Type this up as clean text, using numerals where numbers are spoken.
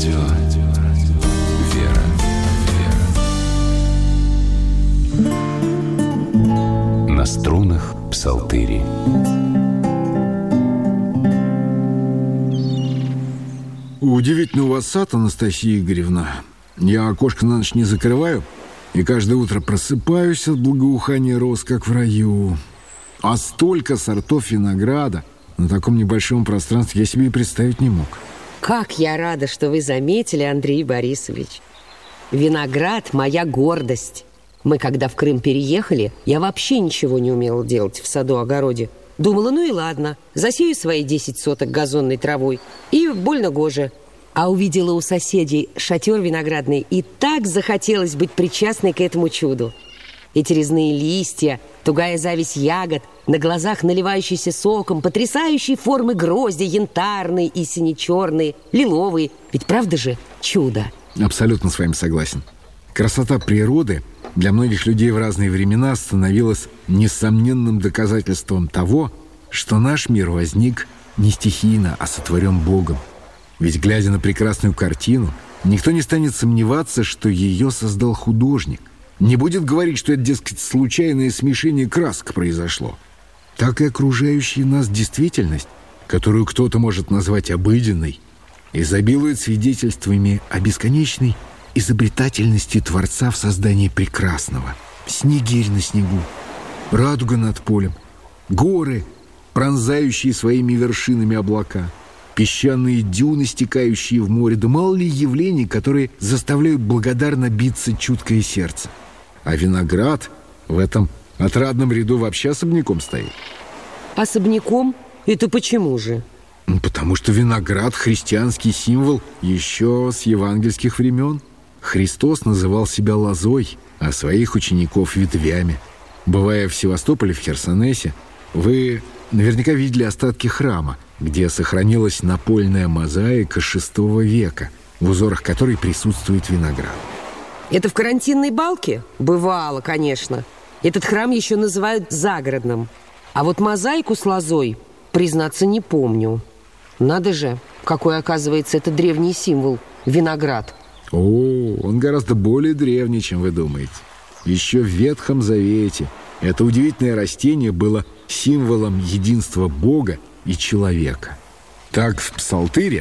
Вера. На струнах псалтыри. Удивительно у вас сад, Анастасия Игоревна. Я окошко на ночь не закрываю, и каждое утро просыпаюсь от благоухания роз, как в раю. А столько сортов винограда на таком небольшом пространстве я себе и представить не мог. Как я рада, что вы заметили, Андрей Борисович. Виноград – моя гордость. Мы, когда в Крым переехали, я вообще ничего не умела делать в саду-огороде. Думала, ну и ладно, засею свои 10 соток газонной травой, и больно гоже. А увидела у соседей шатер виноградный, и так захотелось быть причастной к этому чуду. Эти резные листья, тугая зависть ягод, на глазах наливающийся соком, потрясающие формы грозди, янтарные и сине-черные, лиловые. Ведь правда же чудо? Абсолютно с вами согласен. Красота природы для многих людей в разные времена становилась несомненным доказательством того, что наш мир возник не стихийно, а сотворен Богом. Ведь, глядя на прекрасную картину, никто не станет сомневаться, что ее создал художник. Не будет говорить, что это, дескать, случайное смешение красок произошло. Так и окружающая нас действительность, которую кто-то может назвать обыденной, изобилует свидетельствами о бесконечной изобретательности Творца в создании прекрасного. Снегирь на снегу, радуга над полем, горы, пронзающие своими вершинами облака, песчаные дюны, стекающие в море, да мало ли явлений, которые заставляют благодарно биться чуткое сердце. А виноград в этом отрадном ряду вообще особняком стоит. Особняком? Это почему же? Потому что виноград – христианский символ еще с евангельских времен. Христос называл себя лозой, а своих учеников – ветвями. Бывая в Севастополе, в Херсонесе, вы наверняка видели остатки храма, где сохранилась напольная мозаика VI века, в узорах которой присутствует виноград. Это в карантинной балке? Бывало, конечно. Этот храм еще называют загородным. А вот мозаику с лозой, признаться, не помню. Надо же, какой, оказывается, это древний символ – виноград. О, он гораздо более древний, чем вы думаете. Еще в Ветхом Завете это удивительное растение было символом единства Бога и человека. Так в Псалтыре